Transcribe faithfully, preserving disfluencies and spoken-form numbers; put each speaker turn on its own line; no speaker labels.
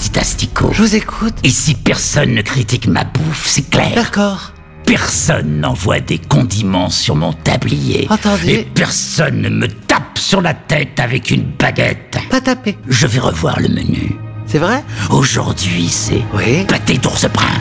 petit asticot.
Je vous écoute.
Ici, personne ne critique ma bouffe, c'est clair.
D'accord.
Personne n'envoie des condiments sur mon tablier.
Attendez.
Et personne ne me tape sur la tête avec une baguette.
Pas tapé.
Je vais revoir le menu.
C'est vrai?
Aujourd'hui, c'est
Oui.
pâté d'ours brun.